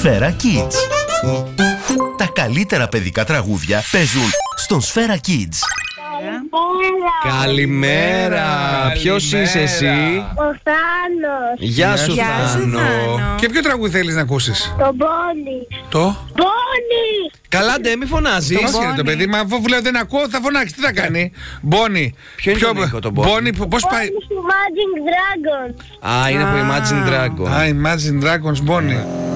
Σφαίρα Kids. Τα καλύτερα παιδικά τραγούδια παίζουν στον Σφαίρα Kids. Καλημέρα. Ποιος είσαι εσύ? Ο Θάνος. Γεια σου Θάνο. Και ποιο τραγούδι θέλεις να ακούσεις? Το Μπόνι. Το Μπόνι. Καλά ντε, μη φωνάζεις. Πώς είναι το παιδί, μα αφού λέω δεν ακούω θα φωνάξει, τι θα κάνει? Μπόνι. Ποιο είναι το Νίκο, το Μπόνι? Μπόνι, πώς πάει? Imagine Dragons. Α, είναι από Imagine Dragon. Α, Imagine Dragons, Μπόνι.